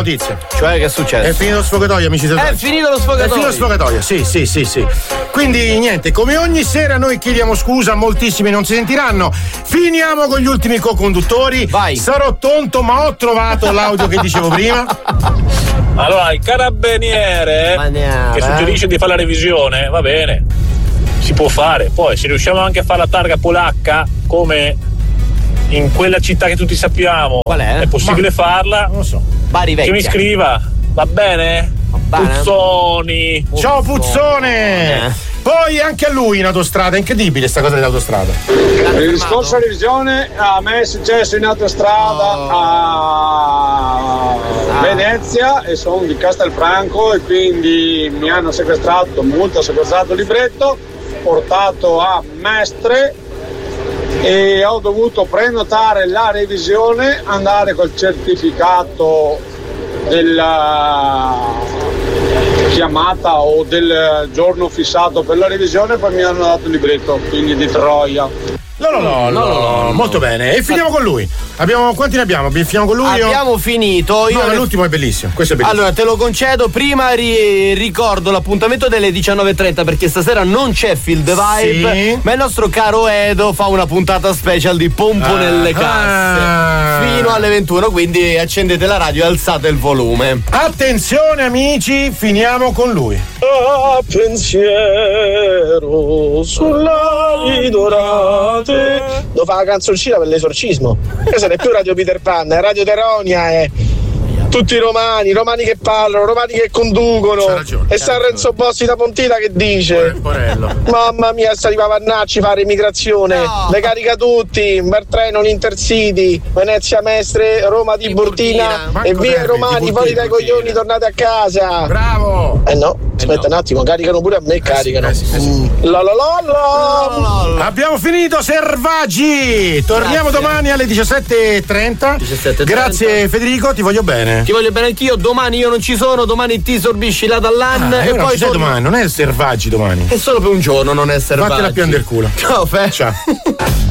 notizia. Cioè, che è successo? È finito lo sfogatoio, amici. È finito lo sfogatoio. È finito lo sfogatoio, sì. Quindi niente, come ogni sera noi chiediamo scusa, moltissimi non si sentiranno. Finiamo con gli ultimi co-conduttori. Vai. Sarò tonto, ma ho trovato l'audio che dicevo prima. Allora, il carabiniere che suggerisce di fare la revisione, va bene, si può fare. Poi se riusciamo anche a fare la targa polacca come in quella città che tutti sappiamo, qual è possibile farla? Non lo so. Bari Vecchia. Che mi scriva, va bene? Puzzoni. Ciao Puzzone. Poi anche a lui in autostrada, incredibile sta cosa dell'autostrada. Il discorso revisione a me è successo in autostrada a Venezia e sono di Castelfranco e quindi mi hanno sequestrato il libretto, portato a Mestre e ho dovuto prenotare la revisione, andare col certificato della chiamata o del giorno fissato per la revisione, poi mi hanno dato il libretto, quindi di Troia. No, molto bene. E finiamo con lui. Quanti ne abbiamo? Finiamo con lui? Abbiamo finito. L'ultimo è bellissimo. Questo è bellissimo. Allora, te lo concedo. Prima ricordo l'appuntamento delle 19:30 perché stasera non c'è Feel the Vibe, sì, ma il nostro caro Edo fa una puntata special di Pompo nelle casse fino alle 21, quindi accendete la radio e alzate il volume. Attenzione amici, finiamo con lui. A pensiero sulle dorate. Lo fa la canzoncina per l'esorcismo. Questa non è più Radio Peter Pan, è Radio Teronia, è tutti romani che parlano, romani che conducono. E San Renzo Bossi da Pontida che dice: mamma mia, sta di Pavannacci fare immigrazione, le carica tutti, per treno l'Intercity, Venezia Mestre, Roma di Burtina e via i romani, fuori dai coglioni, tornate a casa. Bravo! No, aspetta un attimo, caricano pure a me, caricano. Abbiamo finito, Servaggi. Torniamo domani alle 17:30. Grazie Federico, ti voglio bene. Ti voglio bene anch'io. Domani io non ci sono, domani ti sorbisci la Dallan e poi domani, non è Servaggi domani. È solo per un giorno, non è Servaggi. Vattene a piangere il culo. Ciao.